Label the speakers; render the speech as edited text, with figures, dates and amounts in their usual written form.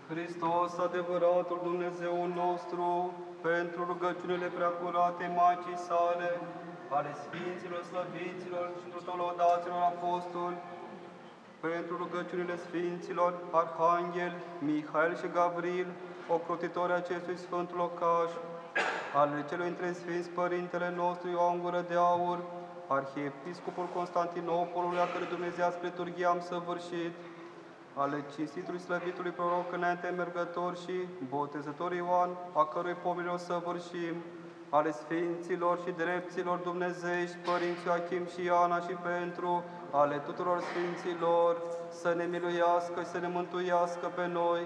Speaker 1: Hristos, adevăratul Dumnezeu nostru, pentru rugăciunile preacurate Maicii sale, ale Sfinților, Slăviților și tuturor lăudaților apostoli, pentru rugăciunile Sfinților, Arhanghel, Mihail și Gavril, ocrotitori acestui sfânt locaș, ale celui între Sfinți Părintele nostru Ioan Gură de Aur, Arhiepiscopul Constantinopolului, a cărui dumnezeiască liturghie am săvârșit, ale cinstitului slăvitului proroc înainte mergător și botezător Ioan, a cărui pomeni o săvârșim, ale Sfinților și drepților dumnezeiești, Părinți Ioachim și Iana, și pentru ale tuturor Sfinților, să ne miluiască și să ne mântuiască pe noi,